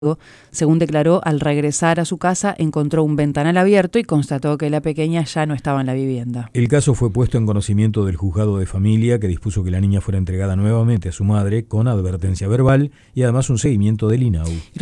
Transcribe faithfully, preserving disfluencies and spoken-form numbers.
Según declaró, al regresar a su casa encontró un ventanal abierto y constató que la pequeña ya no estaba en la vivienda. El caso fue puesto en conocimiento del juzgado de familia, que dispuso que la niña fuera entregada nuevamente a su madre con advertencia verbal y además un seguimiento del I N A U.